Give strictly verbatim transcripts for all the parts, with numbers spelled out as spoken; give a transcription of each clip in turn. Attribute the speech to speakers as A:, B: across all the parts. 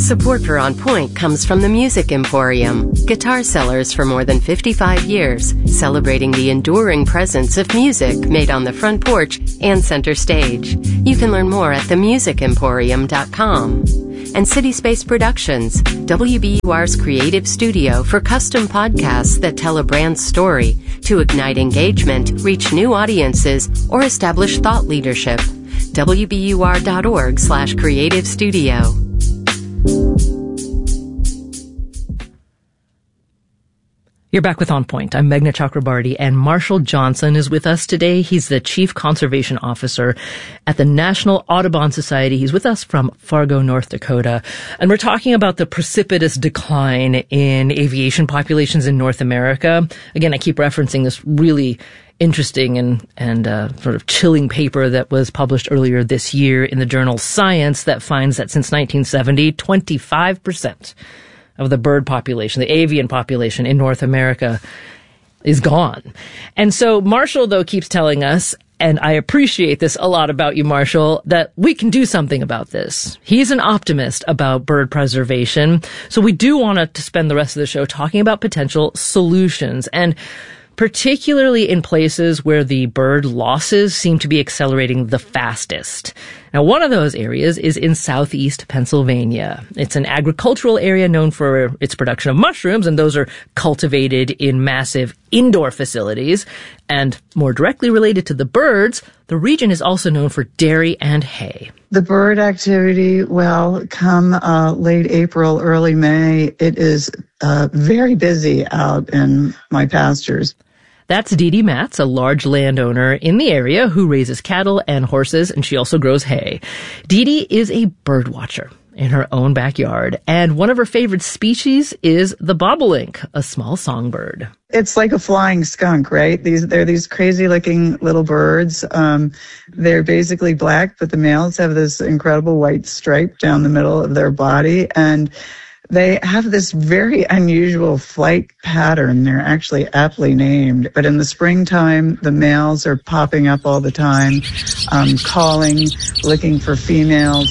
A: Support for On Point comes from the Music Emporium, guitar sellers for more than fifty-five years, celebrating the enduring presence of music made on the front porch and center stage. You can learn more at the music emporium dot com. And City Space Productions, W B U R's creative studio for custom podcasts that tell a brand's story to ignite engagement, reach new audiences, or establish thought leadership. W B U R dot org slash creative studio.
B: You're back with On Point. I'm Meghna Chakrabarty, and Marshall Johnson is with us today. He's the Chief Conservation Officer at the National Audubon Society. He's with us from Fargo, North Dakota. And we're talking about the precipitous decline in aviation populations in North America. Again, I keep referencing this really interesting and, and uh, sort of chilling paper that was published earlier this year in the journal Science that finds that since nineteen seventy, twenty-five percent of the bird population, the avian population in North America is gone. And so Marshall, though, keeps telling us, and I appreciate this a lot about you, Marshall, that we can do something about this. He's an optimist about bird preservation. So we do want to spend the rest of the show talking about potential solutions, and particularly in places where the bird losses seem to be accelerating the fastest. Now, one of those areas is in southeast Pennsylvania. It's an agricultural area known for its production of mushrooms, and those are cultivated in massive indoor facilities. And more directly related to the birds, the region is also known for dairy and hay.
C: The bird activity, well, come uh, late April, early May, it is uh, very busy out in my pastures.
B: That's Dee Dee Matz, a large landowner in the area who raises cattle and horses, and she also grows hay. Dee Dee is a bird watcher in her own backyard, and one of her favorite species is the bobolink, a small songbird.
C: It's like a flying skunk, right? These they're these crazy-looking little birds. Um, they're basically black, but the males have this incredible white stripe down the middle of their body, and they have this very unusual flight pattern. They're actually aptly named. But in the springtime, the males are popping up all the time, um, calling, looking for females.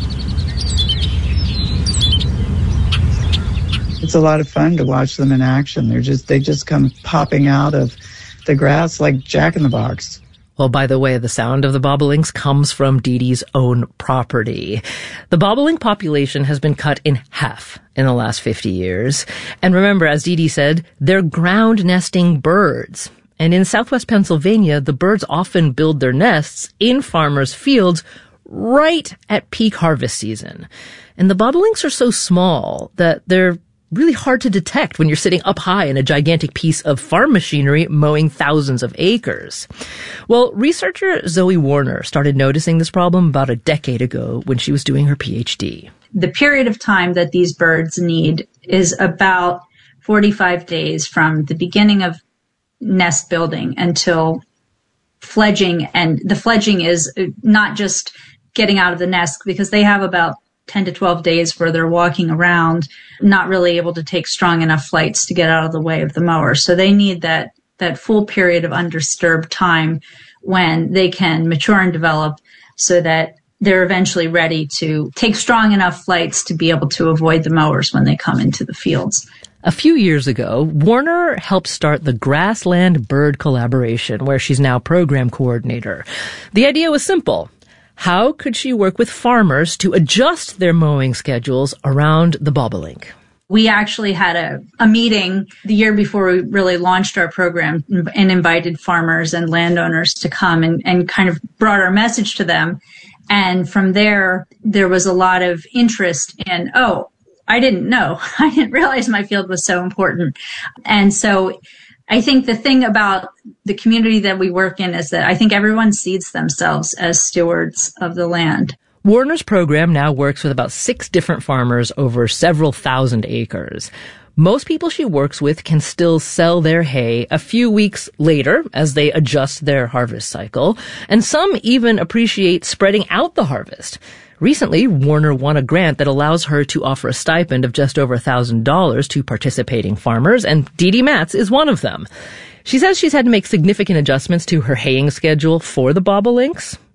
C: It's a lot of fun to watch them in action. They're just, they just come popping out of the grass like Jack-in-the-Box.
B: Well, by the way, the sound of the bobolinks comes from Dee Dee's own property. The bobolink population has been cut in half in the last fifty years. And remember, as Dee Dee said, they're ground nesting birds. And in southwest Pennsylvania, the birds often build their nests in farmers' fields right at peak harvest season. And the bobolinks are so small that they're really hard to detect when you're sitting up high in a gigantic piece of farm machinery mowing thousands of acres. Well, researcher Zoe Warner started noticing this problem about a decade ago when she was doing her P H D.
D: The period of time that these birds need is about forty-five days from the beginning of nest building until fledging. And the fledging is not just getting out of the nest, because they have about ten to twelve days where they're walking around, not really able to take strong enough flights to get out of the way of the mower. So they need that, that full period of undisturbed time when they can mature and develop so that they're eventually ready to take strong enough flights to be able to avoid the mowers when they come into the fields.
B: A few years ago, Warner helped start the Grassland Bird Collaboration, where she's now program coordinator. The idea was simple. How could she work with farmers to adjust their mowing schedules around the bobolink?
D: We actually had a, a meeting the year before we really launched our program and invited farmers and landowners to come and, and kind of brought our message to them. And from there, there was a lot of interest in, oh, I didn't know. I didn't realize my field was so important. And so I think the thing about the community that we work in is that I think everyone sees themselves as stewards of the land.
B: Warner's program now works with about six different farmers over several thousand acres. Most people she works with can still sell their hay a few weeks later as they adjust their harvest cycle, and some even appreciate spreading out the harvest. Recently, Warner won a grant that allows her to offer a stipend of just over one thousand dollars to participating farmers, and Dee Dee Matz is one of them. She says she's had to make significant adjustments to her haying schedule for the bobolinks.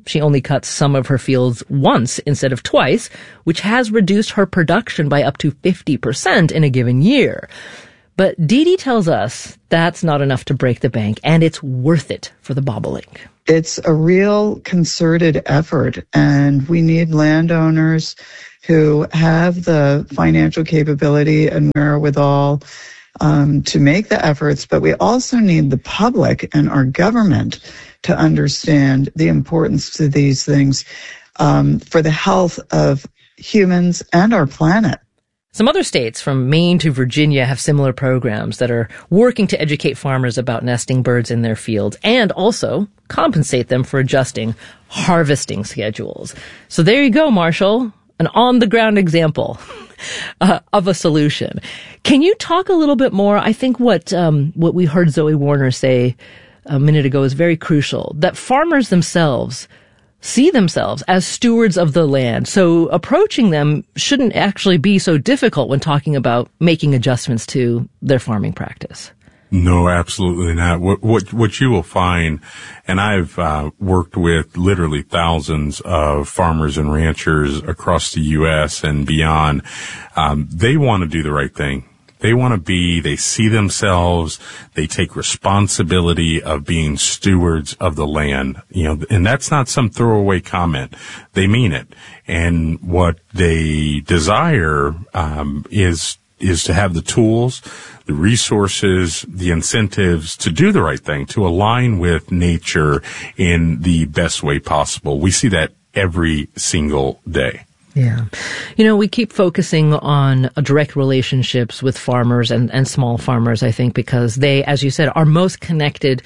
B: she only cuts some of her fields once instead of twice, which has reduced her production by up to fifty percent in a given year. But Dee Dee tells us that's not enough to break the bank, and it's worth it for the bobolink.
C: It's a real concerted effort, and we need landowners who have the financial capability and wherewithal um, to make the efforts, but we also need the public and our government to understand the importance to these things um, for the health of humans and our planet.
B: Some other states, from Maine to Virginia, have similar programs that are working to educate farmers about nesting birds in their fields and also compensate them for adjusting harvesting schedules. So there you go, Marshall, an on-the-ground example uh, of a solution. Can you talk a little bit more? I think what um, what we heard Zoe Warner say a minute ago is very crucial, that farmers themselves see themselves as stewards of the land. So approaching them shouldn't actually be so difficult when talking about making adjustments to their farming practice.
E: No, absolutely not. What, what, what you will find, and I've uh, worked with literally thousands of farmers and ranchers across the U S and beyond, um, they want to do the right thing. They want to be, they see themselves, they take responsibility of being stewards of the land, you know, and that's not some throwaway comment. They mean it. And what they desire, um, is, is to have the tools, the resources, the incentives to do the right thing, to align with nature in the best way possible. We see that every single day.
B: Yeah. You know, we keep focusing on direct relationships with farmers and, and small farmers, I think, because they, as you said, are most connected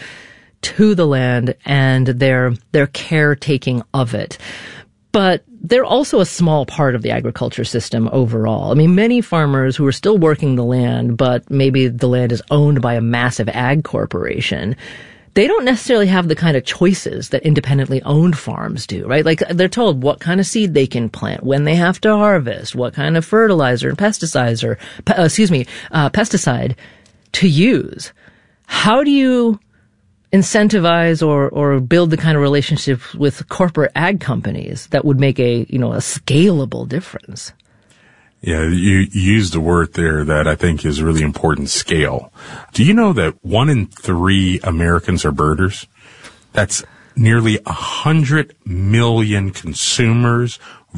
B: to the land and their, their caretaking of it. But they're also a small part of the agriculture system overall. I mean, many farmers who are still working the land, but maybe the land is owned by a massive ag corporation, they don't necessarily have the kind of choices that independently owned farms do, right? Like, they're told what kind of seed they can plant, when they have to harvest, what kind of fertilizer and pesticides or, uh, excuse me, uh, pesticide to use. How do you incentivize or, or build the kind of relationship with corporate ag companies that would make a, you know, a scalable difference?
E: Yeah, you used a word there that I think is really important, scale. Do you know that one in three Americans are birders? That's nearly a hundred million consumers,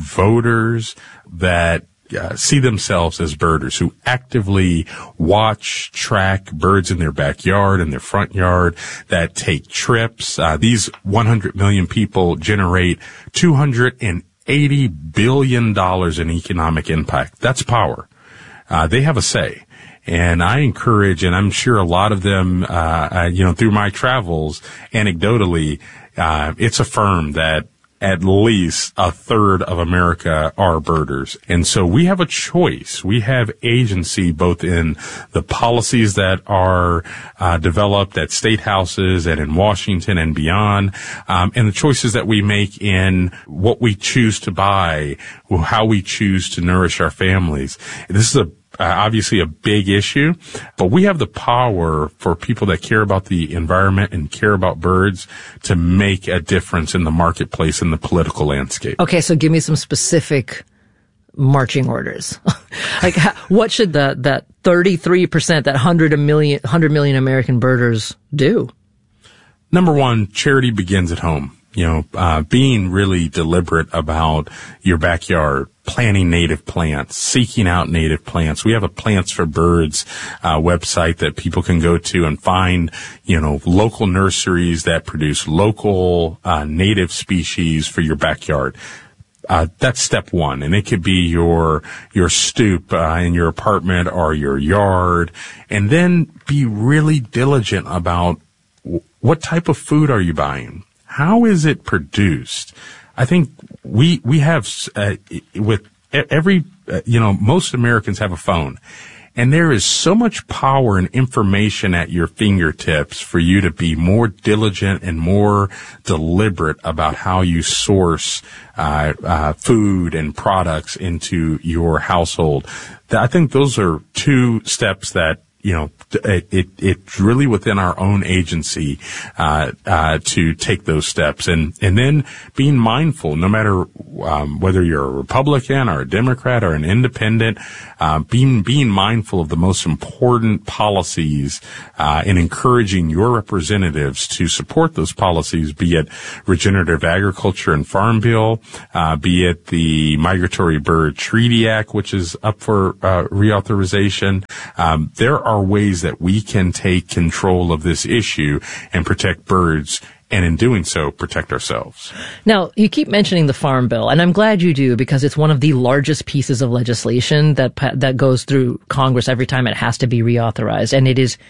E: voters that uh, see themselves as birders, who actively watch, track birds in their backyard, in their front yard, that take trips. Uh, these one hundred million people generate two hundred eighty billion dollars in economic impact. That's power. Uh, they have a say. And I encourage, and I'm sure a lot of them, uh, uh you know, through my travels, anecdotally, uh, it's affirmed that at least a third of America are birders. And so we have a choice. We have agency both in the policies that are uh, developed at state houses and in Washington and beyond, um, and the choices that we make in what we choose to buy, how we choose to nourish our families. This is a Uh, obviously a big issue, but we have the power for people that care about the environment and care about birds to make a difference in the marketplace and the political landscape.
B: Okay, so give me some specific marching orders. Like, what should the, that thirty-three percent, that one hundred million, one hundred million American birders do?
E: Number one, charity begins at home. You know, uh, being really deliberate about your backyard, planting native plants, seeking out native plants. We have a Plants for Birds uh, website that people can go to and find, you know, local nurseries that produce local uh, native species for your backyard. Uh, that's step one. And it could be your, your stoop, uh, in your apartment or your yard. And then be really diligent about w- what type of food are you buying? How is it produced? I think we, we have, uh, with every, uh, you know, most Americans have a phone. And there is so much power and information at your fingertips for you to be more diligent and more deliberate about how you source uh, uh food and products into your household. I think those are two steps that you know, it, it, it's really within our own agency, uh, uh, to take those steps. And, and then being mindful, no matter, um, whether you're a Republican or a Democrat or an independent, uh, being, being mindful of the most important policies, uh, and encouraging your representatives to support those policies, be it regenerative agriculture and Farm Bill, uh, be it the Migratory Bird Treaty Act, which is up for, uh, reauthorization. Um, there are ways that we can take control of this issue and protect birds, and in doing so, protect ourselves.
B: Now, you keep mentioning the Farm Bill, and I'm glad you do, because it's one of the largest pieces of legislation that that goes through Congress every time it has to be reauthorized, and it is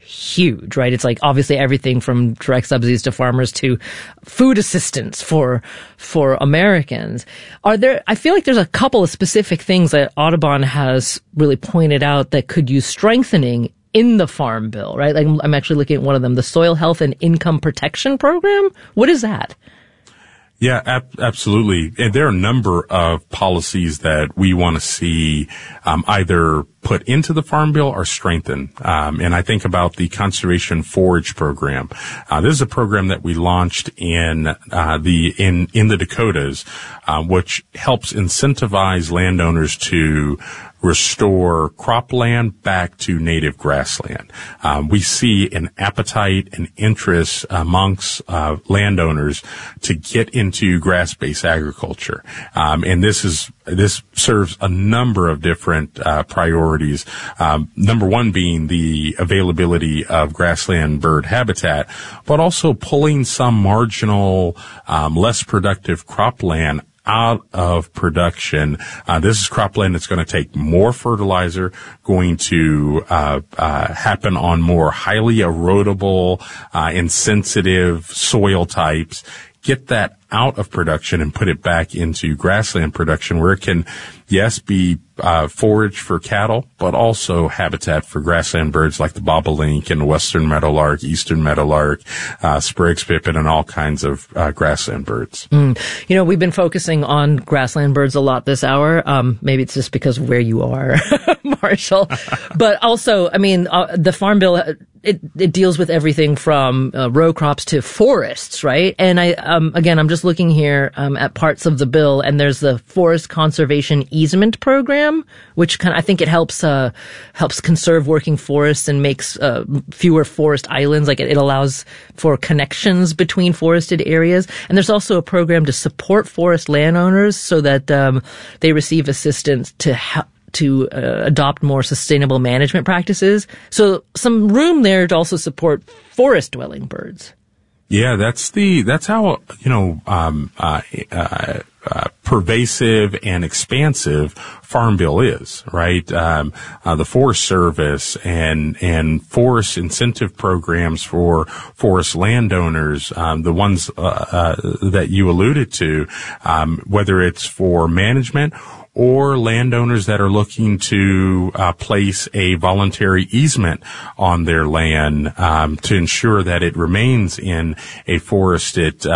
B: huge, right? It's like obviously everything from direct subsidies to farmers to food assistance for for Americans. Are there, I feel like there's a couple of specific things that Audubon has really pointed out that could use strengthening in the Farm Bill, right? Like I'm actually looking at one of them, the Soil Health and Income Protection Program. What is that?
E: Yeah, ab- absolutely. And there are a number of policies that we want to see um, either put into the Farm Bill or strengthened. Um, and I think about the Conservation Forage Program. Uh, this is a program that we launched in uh, the in in the Dakotas, uh, which helps incentivize landowners to restore cropland back to native grassland. Um, we see an appetite and interest amongst uh, landowners to get into grass-based agriculture, um, and this is this serves a number of different uh, priorities. Um, number one being the availability of grassland bird habitat, but also pulling some marginal, um, less productive cropland out of production. Uh, this is cropland that's going to take more fertilizer, going to uh, uh, happen on more highly erodible, uh, insensitive soil types. Get that out of production and put it back into grassland production where it can, yes, be uh, forage for cattle, but also habitat for grassland birds like the bobolink and the western meadowlark, eastern meadowlark, uh, Sprague's pippin, and all kinds of uh, grassland birds.
B: Mm. You know, we've been focusing on grassland birds a lot this hour. Um, maybe it's just because of where you are, Marshall. But also, I mean, uh, the Farm Bill, it, it deals with everything from uh, row crops to forests, right? And I, um, again, I'm just looking here um, at parts of the bill, and there's the Forest Conservation Easement Program, which kind of, I think it helps uh, helps conserve working forests and makes uh, fewer forest islands. Like it, it allows for connections between forested areas. And there's also a program to support forest landowners so that um, they receive assistance to help to uh, adopt more sustainable management practices. So some room there to also support forest-dwelling birds.
E: Yeah, that's the, that's how, you know, um, uh, uh, uh, pervasive and expansive Farm Bill is, right? Um, uh, the Forest Service and, and forest incentive programs for forest landowners, um, the ones, uh, uh, that you alluded to, um, whether it's for management or landowners that are looking to uh, place a voluntary easement on their land um, to ensure that it remains in a forested uh,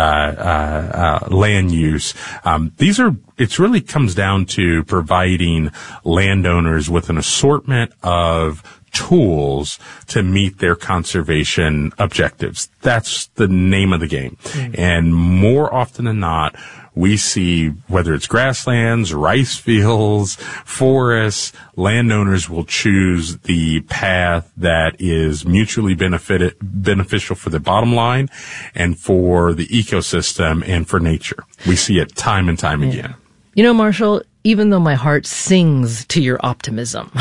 E: uh, uh, land use. Um, these are it really comes down to providing landowners with an assortment of tools to meet their conservation objectives. That's the name of the game. Mm-hmm. And more often than not, we see, whether it's grasslands, rice fields, forests, landowners will choose the path that is mutually benefit, beneficial for the bottom line and for the ecosystem and for nature. We see it time and time yeah. again.
B: You know, Marshall, even though my heart sings to your optimism,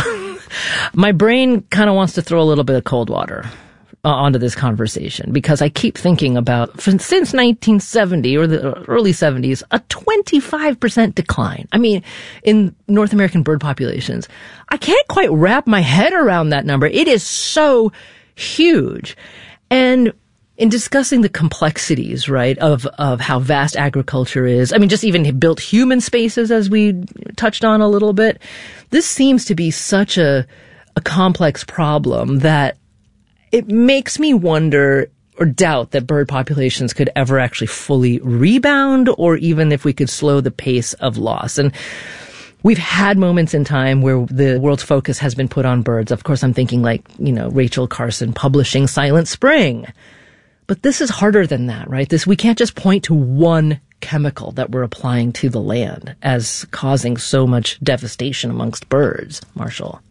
B: my brain kind of wants to throw a little bit of cold water uh, onto this conversation, because I keep thinking about, since nineteen seventy or the early seventies, a twenty-five percent decline. I mean, in North American bird populations, I can't quite wrap my head around that number. It is so huge. And in discussing the complexities, right, of, of how vast agriculture is, I mean, just even built human spaces, as we touched on a little bit, this seems to be such a, a complex problem that it makes me wonder or doubt that bird populations could ever actually fully rebound, or even if we could slow the pace of loss. And We've had moments in time where the world's focus has been put on birds. Of course, I'm thinking like, you know, Rachel Carson publishing Silent Spring. But this is harder than that, right? This, we can't just point to one chemical that we're applying to the land as causing so much devastation amongst birds, Marshall.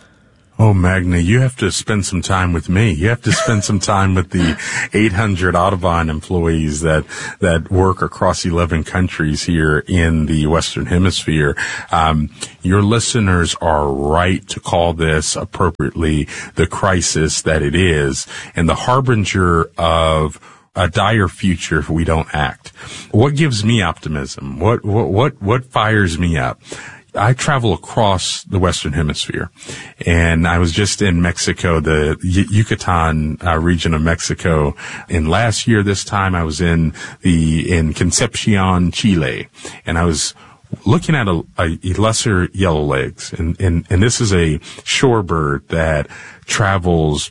E: Oh, Magna, you have to spend some time with me. You have to spend some time with the eight hundred Audubon employees that, that work across eleven countries here in the Western Hemisphere. Um, your listeners are right to call this appropriately the crisis that it is and the harbinger of a dire future if we don't act. What gives me optimism? What, what, what, what fires me up? I travel across the Western Hemisphere, and I was just in Mexico, the y- Yucatan uh, region of Mexico. And last year, this time, I was in the in Concepcion, Chile, and I was looking at a, a lesser yellowlegs, and, and and this is a shorebird that travels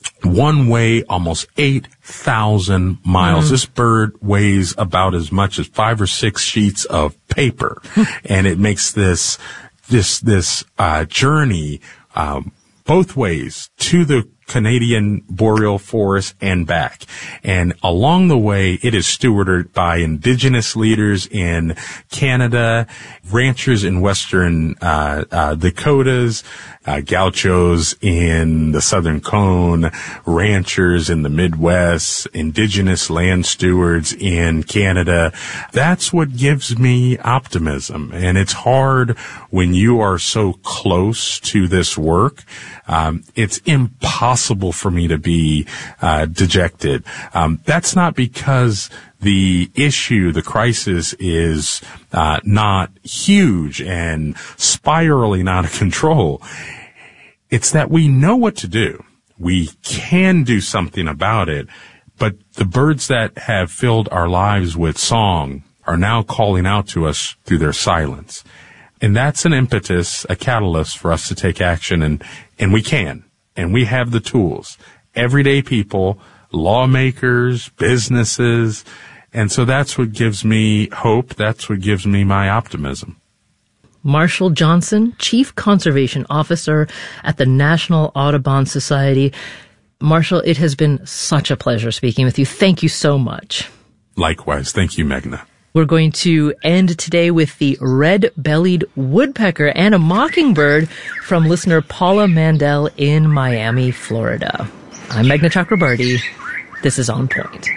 E: one way almost eight thousand miles. Mm. This bird weighs about as much as five or six sheets of paper. And it makes this, this, this, uh, journey, um, both ways to the Canadian boreal forest and back. And along the way, it is stewarded by indigenous leaders in Canada, ranchers in western uh, uh Dakotas, uh, gauchos in the Southern Cone, ranchers in the Midwest, indigenous land stewards in Canada. That's what gives me optimism. And it's hard when you are so close to this work. Um, it's impossible for me to be uh, dejected. Um, that's not because the issue, the crisis is uh, not huge and spiraling out of control. It's that we know what to do. We can do something about it, but the birds that have filled our lives with song are now calling out to us through their silence. And that's an impetus, a catalyst for us to take action, and, and we can. And we have the tools. Everyday people, lawmakers, businesses. And so that's what gives me hope. That's what gives me my optimism.
B: Marshall Johnson, Chief Conservation Officer at the National Audubon Society. Marshall, it has been such a pleasure speaking with you. Thank you so much.
E: Likewise. Thank you, Meghna.
B: We're going to end today with the red-bellied woodpecker and a mockingbird from listener Paula Mandel in Miami, Florida. I'm Meghna Chakrabarty. This is On Point.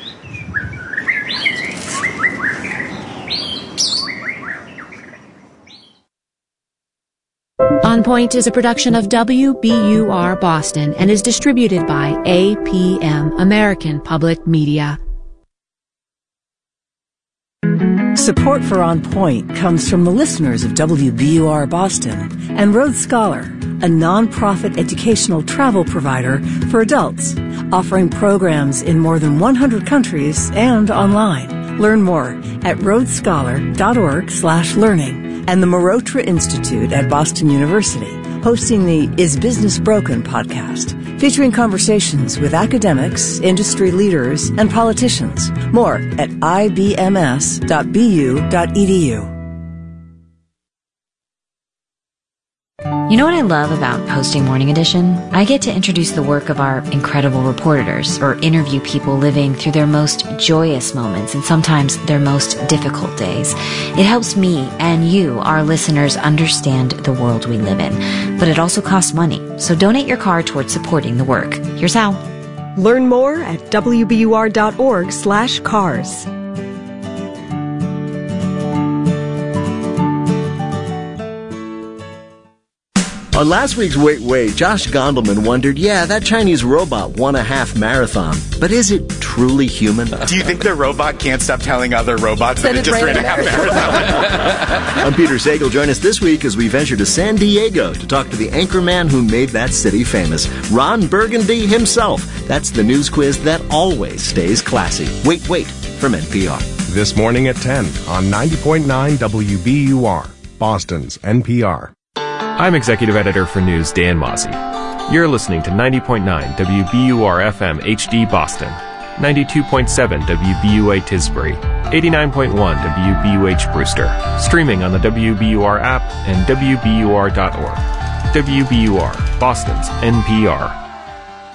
F: On Point is a production of W B U R Boston and is distributed by A P M, American Public Media.
G: Support for On Point comes from the listeners of W B U R Boston and Rhodes Scholar, a nonprofit educational travel provider for adults, offering programs in more than one hundred countries and online. Learn more at rhodesscholar.org slash learning. And the Marotra Institute at Boston University, hosting the Is Business Broken podcast, featuring conversations with academics, industry leaders, and politicians. More at I B M S dot B U dot E D U.
H: You know what I love about hosting Morning Edition? I get to introduce the work of our incredible reporters or interview people living through their most joyous moments and sometimes their most difficult days. It helps me and you, our listeners, understand the world we live in. But it also costs money, so donate your car towards supporting the work. Here's how.
I: Learn more at W B U R dot org slash cars.
J: On last week's Wait Wait, Josh Gondelman wondered, yeah, that Chinese robot won a half marathon, but is it truly human?
K: Do you think the robot can't stop telling other robots that it just ran a half marathon?
J: I'm Peter Sagal. Join us this week as we venture to San Diego to talk to the anchorman who made that city famous, Ron Burgundy himself. That's the news quiz that always stays classy. Wait Wait from N P R.
L: This morning at ten on ninety point nine W B U R, Boston's N P R.
M: I'm Executive Editor for News, Dan Mozzie. You're listening to ninety point nine W B U R F M H D Boston. ninety-two point seven W B U A Tisbury, eighty-nine point one W B U H Brewster, streaming on the W B U R app and W B U R dot org. W B U R, Boston's N P R.